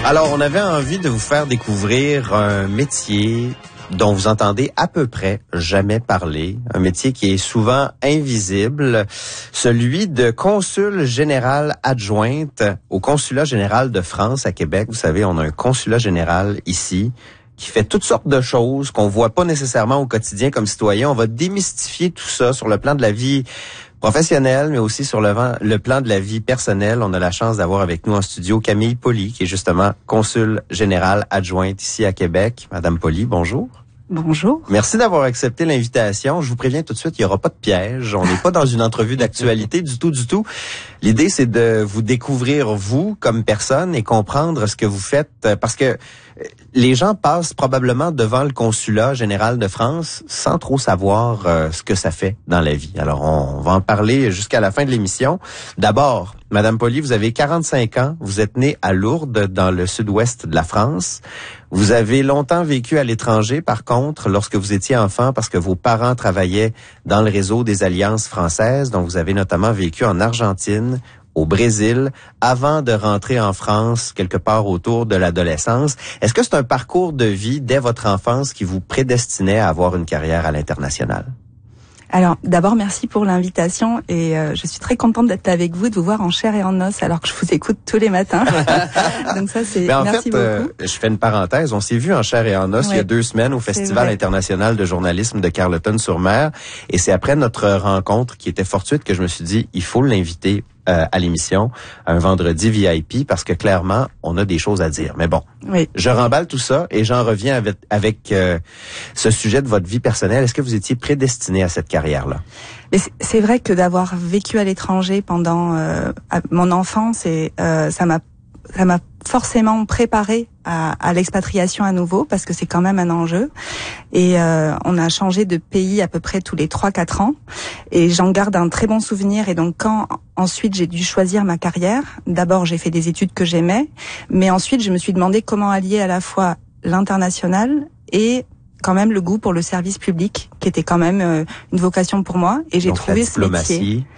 Alors, on avait envie de vous faire découvrir un métier dont vous entendez à peu près jamais parler, un métier qui est souvent invisible, celui de consul général adjointe au consulat général de France à Québec. Vous savez, on a un consulat général ici qui fait toutes sortes de choses qu'on voit pas nécessairement au quotidien comme citoyen. On va démystifier tout ça sur le plan de la vie professionnelle, mais aussi sur le plan de la vie personnelle. On a la chance d'avoir avec nous en studio Camille Pauly, qui est justement consul général adjointe ici à Québec. Madame Pauly, bonjour. Bonjour. Merci d'avoir accepté l'invitation. Je vous préviens tout de suite, il n'y aura pas de piège. On n'est pas dans une entrevue d'actualité du tout. L'idée, c'est de vous découvrir, vous, comme personne, et comprendre ce que vous faites, parce que les gens passent probablement devant le consulat général de France sans trop savoir ce que ça fait dans la vie. Alors, on va en parler jusqu'à la fin de l'émission. D'abord, Madame Pauly, vous avez 45 ans. Vous êtes née à Lourdes, dans le sud-ouest de la France. Vous avez longtemps vécu à l'étranger, par contre, lorsque vous étiez enfant, parce que vos parents travaillaient dans le réseau des Alliances françaises. Donc, vous avez notamment vécu en Argentine, au Brésil, avant de rentrer en France quelque part autour de l'adolescence. Est-ce que c'est un parcours de vie dès votre enfance qui vous prédestinait à avoir une carrière à l'international? Alors, d'abord, merci pour l'invitation et je suis très contente d'être avec vous, de vous voir en chair et en os alors que je vous écoute tous les matins. Donc ça, c'est merci beaucoup. Je fais une parenthèse. On s'est vu en chair et en os il y a 2 semaines au Festival international de journalisme de Carleton-sur-Mer. Et c'est après notre rencontre qui était fortuite que je me suis dit, il faut l'inviter à l'émission un vendredi VIP parce que clairement, on a des choses à dire. Mais bon, je remballe tout ça et j'en reviens avec ce sujet de votre vie personnelle. Est-ce que vous étiez prédestiné à cette carrière-là? Mais c'est vrai que d'avoir vécu à l'étranger pendant mon enfance, ça m'a forcément préparé à l'expatriation à nouveau parce que c'est quand même un enjeu et on a changé de pays à peu près tous les 3-4 ans et j'en garde un très bon souvenir. Et donc quand ensuite j'ai dû choisir ma carrière, d'abord j'ai fait des études que j'aimais, mais ensuite je me suis demandé comment allier à la fois l'international et quand même le goût pour le service public, qui était quand même une vocation pour moi, et j'ai trouvé ce métier.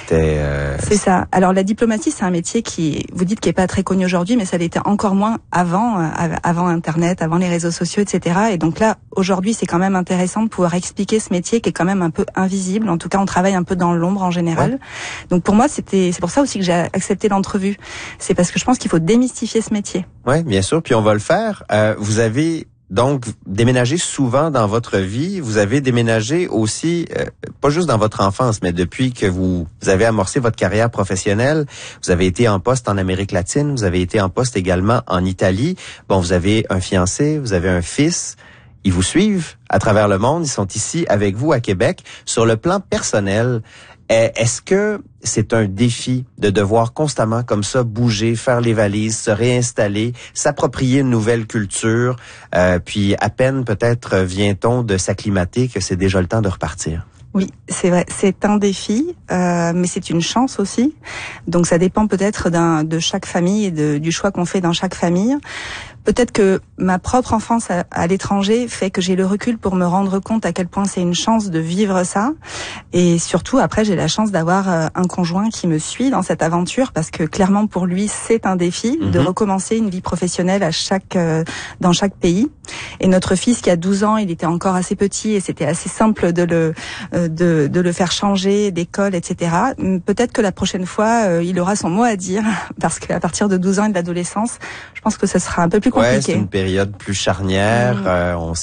C'est ça. Alors la diplomatie, c'est un métier qui, vous dites, qui est pas très connu aujourd'hui, mais ça l'était encore moins avant Internet, avant les réseaux sociaux, etc. Et donc là, aujourd'hui, c'est quand même intéressant de pouvoir expliquer ce métier qui est quand même un peu invisible. En tout cas, on travaille un peu dans l'ombre en général. Ouais. Donc pour moi, c'est pour ça aussi que j'ai accepté l'entrevue. C'est parce que je pense qu'il faut démystifier ce métier. Oui, bien sûr. Puis on va le faire. Vous avez donc déménagé souvent dans votre vie. Vous avez déménagé aussi, pas juste dans votre enfance, mais depuis que vous avez amorcé votre carrière professionnelle. Vous avez été en poste en Amérique latine, vous avez été en poste également en Italie. Bon, vous avez un fiancé, vous avez un fils. Ils vous suivent à travers le monde. Ils sont ici avec vous à Québec. Sur le plan personnel, est-ce que c'est un défi de devoir constamment comme ça bouger, faire les valises, se réinstaller, s'approprier une nouvelle culture, puis à peine peut-être vient-on de s'acclimater que c'est déjà le temps de repartir? Oui, c'est vrai, c'est un défi, mais c'est une chance aussi. Donc ça dépend peut-être de chaque famille et du choix qu'on fait dans chaque famille. Peut-être que ma propre enfance à l'étranger fait que j'ai le recul pour me rendre compte à quel point c'est une chance de vivre ça. Et surtout, après, j'ai la chance d'avoir un conjoint qui me suit dans cette aventure parce que clairement pour lui, c'est un défi de recommencer une vie professionnelle dans chaque pays. Et notre fils qui a 12 ans, il était encore assez petit et c'était assez simple de le faire changer d'école, etc. Peut-être que la prochaine fois, il aura son mot à dire parce qu'à partir de 12 ans et de l'adolescence, je pense que ce sera un peu plus compliqué. Ouais, c'est une période plus charnière. On